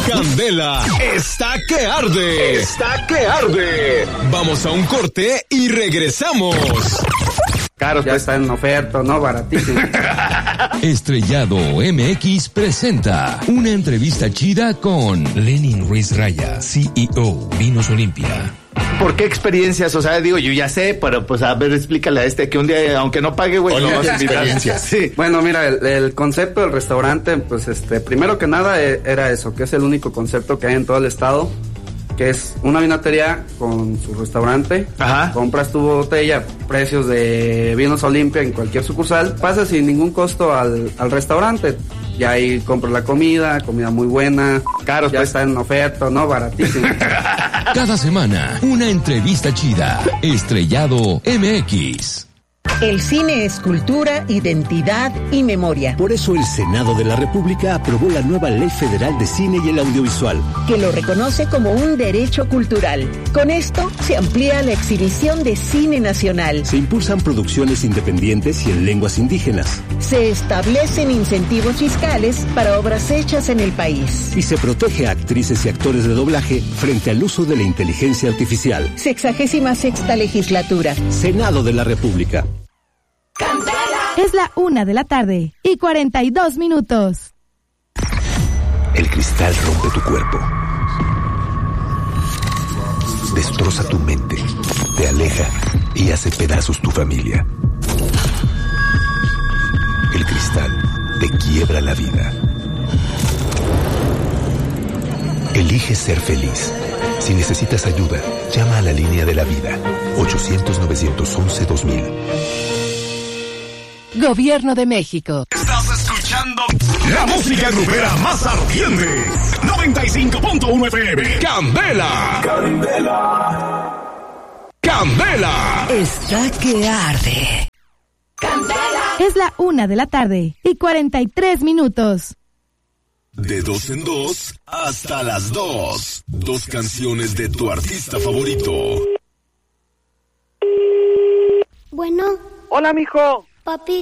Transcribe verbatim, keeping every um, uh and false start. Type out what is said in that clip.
Candela está que arde. Está que arde. Vamos a un corte y regresamos. Caros, ya está en oferta, ¿no? Baratísimo. Estrellado M X presenta una entrevista chida con Lenin Ruiz Raya, C E O, Vinos Olimpia. ¿Por qué experiencias? O sea, digo, yo ya sé, pero pues a ver, explícale a este que un día, aunque no pague, güey, no vas a invitar. Sí. Bueno, mira, el, el concepto del restaurante, pues este, primero que nada e, era eso, que es el único concepto que hay en todo el estado, que es una vinatería con su restaurante. Ajá. Compras tu botella, precios de Vinos Olimpia en cualquier sucursal, pasas sin ningún costo al, al restaurante. Y ahí compras la comida, comida muy buena. Caros, ya pues está en oferta, ¿no? Baratísimo. Cada semana, una entrevista chida. Estrellado M X. El cine es cultura, identidad y memoria. Por eso el Senado de la República aprobó la nueva Ley Federal de Cine y el Audiovisual, que lo reconoce como un derecho cultural. Con esto se amplía la exhibición de cine nacional. Se impulsan producciones independientes y en lenguas indígenas. Se establecen incentivos fiscales para obras hechas en el país. Y se protege a actrices y actores de doblaje frente al uso de la inteligencia artificial. Sexagésima sexta legislatura. Senado de la República. Es la una de la tarde y cuarenta y dos minutos. El cristal rompe tu cuerpo. Destroza tu mente, te aleja y hace pedazos tu familia. El cristal te quiebra la vida. Elige ser feliz. Si necesitas ayuda, llama a la línea de la vida. ochocientos, novecientos once, dos mil. Gobierno de México. Estás escuchando la música grupera más ardiente. noventa y cinco punto uno F M. Candela. Candela. Candela. Está que arde. Candela. Es la una de la tarde y cuarenta y tres minutos. De dos en dos hasta las dos. Dos canciones de tu artista favorito. Bueno. Hola, mijo. Papi,